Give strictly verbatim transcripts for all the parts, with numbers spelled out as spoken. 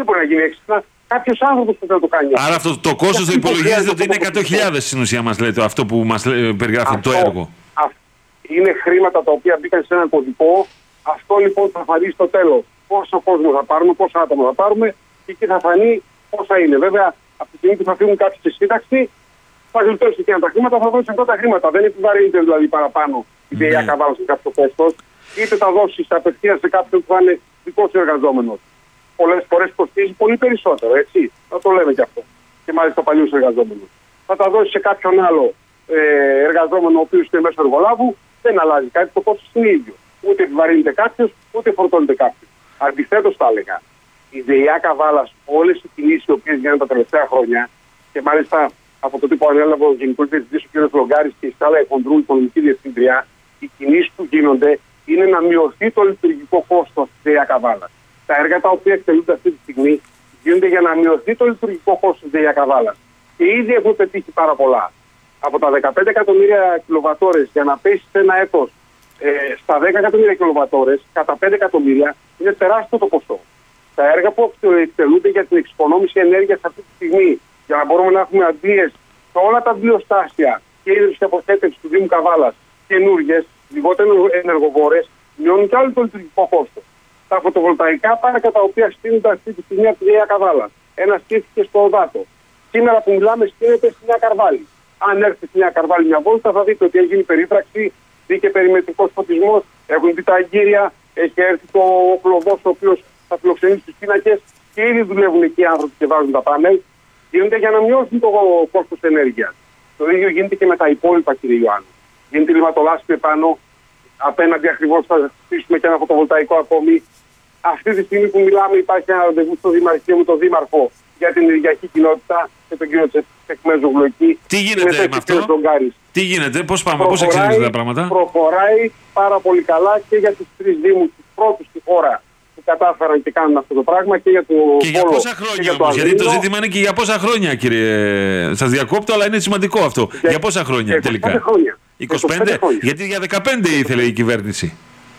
Δεν μπορεί να γίνει έξυπνα. Κάποιος άνθρωπος που θα το κάνει. Άρα αυτό το κόστος το υπολογίζεται ότι είναι εκατό χιλιάδες στην ουσία, μας λέτε, αυτό που μας περιγράφει αυτό, το έργο. Α, είναι χρήματα τα οποία μπήκαν σε ένα κωδικό. Αυτό λοιπόν θα φανεί στο τέλος. Πόσο κόσμο θα πάρουμε, πόσα άτομα θα πάρουμε και εκεί θα φανεί πόσα είναι. Βέβαια, από τη στιγμή που θα φύγουν κάποιοι στη σύνταξη, θα γλιτώσει και τα χρήματα, θα δώσει αυτά τα χρήματα. Δεν επιβαρύνεται δηλαδή παραπάνω η ΔΕΙΑ Καβάλα σε κάποιο κόστος, είτε θα δώσει απευθείας σε κάποιον που θα είναι δικός του εργαζόμενος. Πολλές φορές κοστίζει πολύ περισσότερο, έτσι. Θα το λέμε και αυτό. Και μάλιστα παλιούς εργαζόμενους. Θα τα δώσει σε κάποιον άλλο ε, εργαζόμενο, ο οποίος είναι μέσω εργολάβου, δεν αλλάζει κάτι, το κόστος είναι ίδιο. Ούτε επιβαρύνεται κάποιος, ούτε φορτώνεται κάποιος. Αντιθέτως, θα έλεγα, η ΔΕΙΑ Καβάλας, όλες οι κινήσεις οι οποίες γίνανε τα τελευταία χρόνια, και μάλιστα από το τύπο ανέλαβε ο Γενικός Διευθυντής ο κ. Λογκάρης και η Στάλλα Εφοντρού, οικονομική διευθύντρια, οι κινήσεις που γίνονται είναι να μειωθεί το λειτουργικό κόστος της ΔΕΙΑ Καβάλας. Τα έργα τα οποία εκτελούνται αυτή τη στιγμή γίνονται για να μειωθεί το λειτουργικό κόστος της ΔΕΙΑ Καβάλας. Και ήδη έχουν πετύχει πάρα πολλά. Από τα δεκαπέντε εκατομμύρια κιλοβατόρες για να πέσει σε ένα έτος ε, στα δέκα εκατομμύρια κιλοβατόρες, κατά πέντε εκατομμύρια, είναι τεράστιο το ποσό. Τα έργα που εκτελούνται για την εξοικονόμηση ενέργειας αυτή τη στιγμή, για να μπορούμε να έχουμε αντλίες σε όλα τα αντλιοστάσια και ίδρυση αποθέτευση του Δήμου Καβάλας, καινούργιες, λιγότερο ενεργοβόρες, μειώνουν κι άλλο το λειτουργικό κόστος. Τα φωτοβολταϊκά πάρκα τα οποία στείνονται αυτή τη στιγμή από τη ΔΕΙΑ Καβάλα. Ένα στήθηκε στο Οδάτο. Σήμερα που μιλάμε, στείνεται στη Νέα Καρβάλη. Αν έρθει στη Νέα Καρβάλη μια βόλτα, θα δείτε ότι έχει γίνει περίπραξη, μπήκε περιμετρικός φωτισμός, έχουν μπει τα αγκύρια, έχει έρθει το κλωβός ο οποίος θα φιλοξενήσει τους πίνακες και ήδη δουλεύουν εκεί οι άνθρωποι και βάζουν τα πάνελ. Γίνονται για να μειώσουν το κόστος ενέργειας. Το ίδιο γίνεται και με τα υπόλοιπα, κύριε Ιωάννη. Γίνεται λιματολάσπη επάνω, απέναντι ακριβώς θα στήσουμε και ένα φωτοβολταϊκό ακόμη. Αυτή τη στιγμή που μιλάμε, υπάρχει ένα ραντεβού στο Δημαρχείο με τον Δήμαρχο για την ενεργειακή κοινότητα και τον κύριο Τσεκμέζογλου εκεί. Τι γίνεται με αυτό, τι γίνεται, πώς πάμε, πώς εξελίσσονται τα πράγματα. Προχωράει πάρα πολύ καλά και για τους τρεις Δήμους, τους πρώτους στη χώρα που κατάφεραν και κάνουν αυτό το πράγμα και για το Και για Βόλο, πόσα χρόνια όμως, το γιατί το ζήτημα είναι και για πόσα χρόνια, κύριε. Σας διακόπτω, αλλά είναι σημαντικό αυτό. Για, για πόσα χρόνια για τελικά. Χρόνια. είκοσι πέντε, είκοσι πέντε γιατί για δεκαπέντε ήθελε η κυβέρνηση.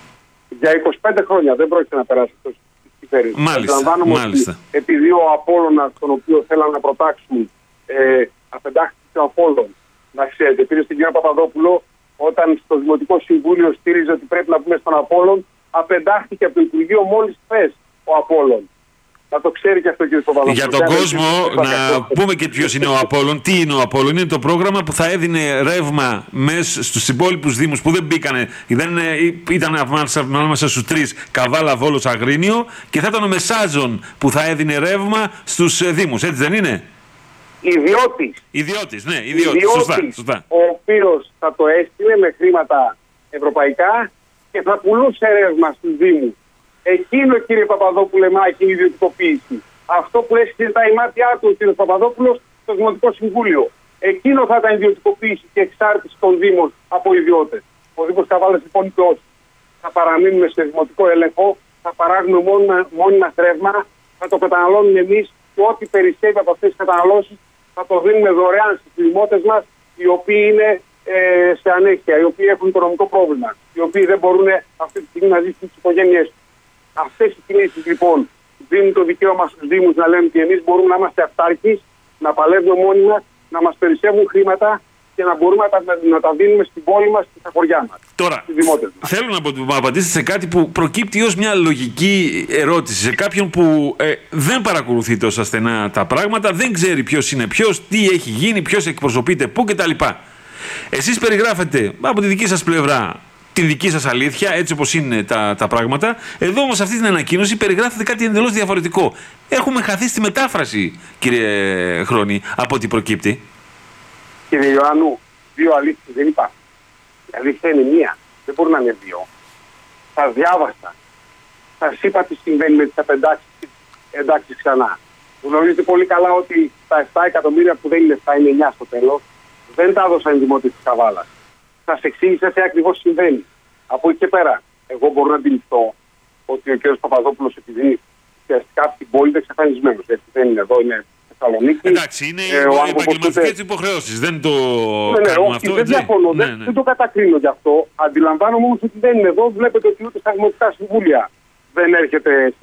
Για είκοσι πέντε χρόνια δεν πρόκειται να περάσει αυτό η κυβέρνηση. Μάλιστα, μάλιστα. Επειδή ο Απόλλωνας, τον οποίο θέλαν να προτάξουν, ε, απεντάχθηκε ο Απόλλων, να ξέρετε, πήρε στην κυρία Παπαδόπουλο, όταν στο Δημοτικό Συμβούλιο στήριζε ότι πρέπει να πούμε στον Απόλλων, απεντάχθηκε από το Υπουργείο μόλις χθες ο Απόλλων. Να το ξέρει και αυτό, κύριε Παπαδόπουλο. Για τον κόσμο, να πούμε και ποιος είναι ο Απόλλων. Τι είναι ο Απόλλων? Είναι το πρόγραμμα που θα έδινε ρεύμα μέσα στους υπόλοιπους Δήμους που δεν μπήκανε. Δεν ήταν ανάμεσα στους τρεις, Καβάλα, Βόλος, Αγρίνιο, και θα ήταν ο Μεσάζων που θα έδινε ρεύμα στους Δήμους. Έτσι δεν είναι? Ιδιώτης. Ιδιώτης, ναι, ιδιώτης. Σωστά, σωστά. Ο οποίος θα το έστειλε με χρήματα ευρωπαϊκά και θα πουλούσε ρεύμα στους Δήμους. Εκείνο, κύριε Παπαδόπουλε, μάχη είναι η ιδιωτικοποίηση. Αυτό που έστειλε τα ημάτια του ο κύριος Παπαδόπουλος στο Δημοτικό Συμβούλιο. Εκείνο θα ήταν ιδιωτικοποίηση και εξάρτηση των Δήμων από ιδιώτες. Ο Δήμος Καβάλας λοιπόν είπε όχι. Θα παραμείνουμε σε δημοτικό έλεγχο, θα παράγουμε μόνοι μας ρεύμα, θα το καταναλώνουμε εμείς και ό,τι περισσεύει από αυτές τις καταναλώσεις θα το δίνουμε δωρεάν στους δημότες μας, οι οποίοι είναι ε, σε ανέχεια, οι οποίοι έχουν οικονομικό πρόβλημα, οι οποίοι δεν μπορούν αυτή τη στιγμή να ζήσουν τις οικογένειές τους. Αυτές οι κινήσεις λοιπόν δίνουν το δικαίωμα στους Δήμους να λένε ότι εμείς μπορούμε να είμαστε αυτάρκεις, να παλεύουμε μόνοι μας, να μας περισσεύουν χρήματα και να μπορούμε να τα, να τα δίνουμε στην πόλη μας και στα χωριά μας. Τώρα, θέλω να, να απαντήσετε σε κάτι που προκύπτει ως μια λογική ερώτηση. Σε κάποιον που ε, δεν παρακολουθεί τόσο στενά τα πράγματα, δεν ξέρει ποιος είναι ποιος, τι έχει γίνει, ποιος εκπροσωπείται, πού κτλ. Εσείς περιγράφετε από τη δική σας πλευρά την δική σας αλήθεια, έτσι όπως είναι τα, τα πράγματα. Εδώ όμως αυτή την ανακοίνωση περιγράφεται κάτι εντελώς διαφορετικό. Έχουμε χαθεί στη μετάφραση, κύριε Χρόνη, από ό,τι προκύπτει. Κύριε Ιωάννου, δύο αλήθειες δεν υπάρχουν. Η αλήθεια είναι μία. Δεν μπορεί να είναι δύο. Σας διάβασα. Σας είπα τι συμβαίνει με τις απεντάξεις και τις εντάξεις ξανά. Γνωρίζετε πολύ καλά ότι τα επτά εκατομμύρια που δεν είναι επτά, είναι εννιά στο τέλος, δεν τα έδωσαν οι δημότες της Καβάλας. Σας εξήγησα τι ακριβώς συμβαίνει. Από εκεί και πέρα, εγώ μπορώ να αντιληφθώ ότι ο κ. Παπαδόπουλος, επειδή είναι ουσιαστικά από την πόλη, είναι εξαφανισμένος. Έτσι δεν είναι εδώ, είναι Θεσσαλονίκη. Εντάξει, είναι ε, οι επαγγελματικές υποχρεώσεις. Δεν το ναι, ναι, κάνουμε όχι, αυτό. Δεν διαφωνώ, ναι, ναι, ναι. δεν το κατακρίνω γι' αυτό. Αντιλαμβάνομαι όμως ότι δεν είναι εδώ. Βλέπετε ότι ούτε στα δημοτικά συμβούλια δεν έρχεται